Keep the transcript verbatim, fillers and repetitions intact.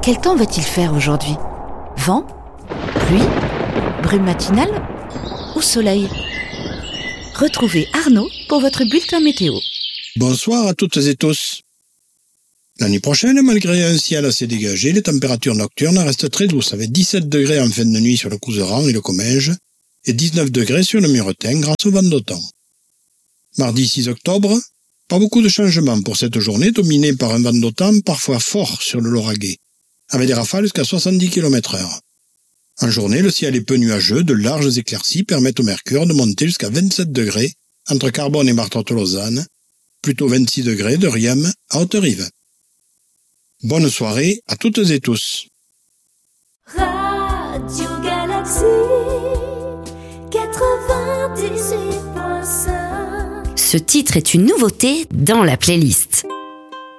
Quel temps va-t-il faire aujourd'hui ? Vent ? Pluie ? Brume matinale ? Ou soleil ? Retrouvez Arnaud pour votre bulletin météo. Bonsoir à toutes et tous. La nuit prochaine, malgré un ciel assez dégagé, les températures nocturnes restent très douces, avec dix-sept degrés en fin de nuit sur le Couserans et le Comminges, et dix-neuf degrés sur le Muretin grâce au vent d'automne. Mardi six octobre, pas beaucoup de changements pour cette journée, dominée par un vent d'automne parfois fort sur le Lauragais, avec des rafales jusqu'à soixante-dix kilomètres heure. En journée, le ciel est peu nuageux, de larges éclaircies permettent au mercure de monter jusqu'à vingt-sept degrés entre Carbone et Martorte-Lausanne, plutôt vingt-six degrés de Riem à Haute-Rive. Bonne soirée à toutes et tous. Radio Galaxie quatre-vingt-dix-huit point cinq. Ce titre est une nouveauté dans la playlist.